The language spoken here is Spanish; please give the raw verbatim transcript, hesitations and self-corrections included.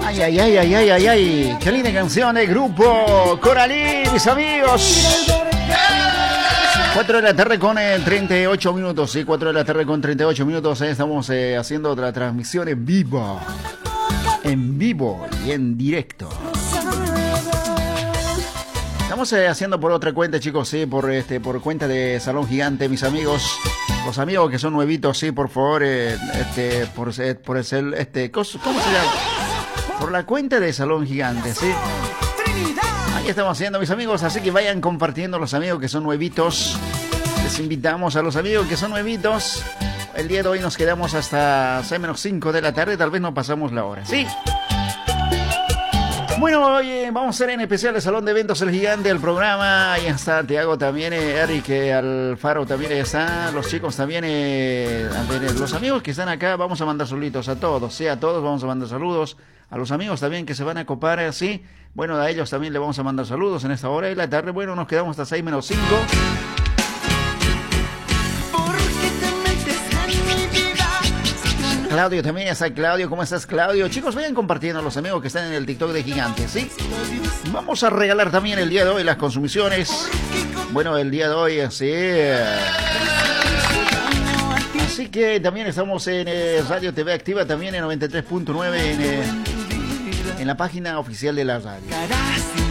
Ay, ay, ay, ay, ay, ay, ay. Qué linda canción de grupo Coralí, mis amigos. cuatro de la tarde con eh, treinta y ocho minutos, sí, cuatro de la tarde con treinta y ocho minutos. Eh, estamos eh, haciendo otra transmisión en vivo. En vivo y en directo. Estamos eh, haciendo por otra cuenta, chicos, sí, por este, por cuenta de Salón Gigante, mis amigos. Los amigos que son nuevitos, sí, por favor, eh, este, por, eh, por el, este, ¿cómo se llama? Por la cuenta de Salón Gigante, sí. Ahí estamos haciendo, mis amigos, así que vayan compartiendo los amigos que son nuevitos. Les invitamos a los amigos que son nuevitos. El día de hoy nos quedamos hasta seis menos cinco de la tarde, tal vez no pasamos la hora, ¿sí? Bueno, oye, vamos a hacer en especial el Salón de Eventos El Gigante, el programa. Ahí está Tiago también, eh, Eric eh, Alfaro también está, los chicos también, eh, los amigos que están acá, vamos a mandar saluditos a todos, sí, a todos vamos a mandar saludos. A los amigos también que se van a copar así, bueno, a ellos también le vamos a mandar saludos en esta hora de la tarde. Bueno, nos quedamos hasta seis menos cinco. Claudio también está, Claudio, ¿cómo estás, Claudio? Chicos, vayan compartiendo a los amigos que están en el TikTok de Gigante, ¿sí? Vamos a regalar también el día de hoy las consumiciones. Bueno, el día de hoy, sí. Así que también estamos en eh, Radio T V Activa, también en noventa y tres punto nueve en, eh, en la página oficial de la radio.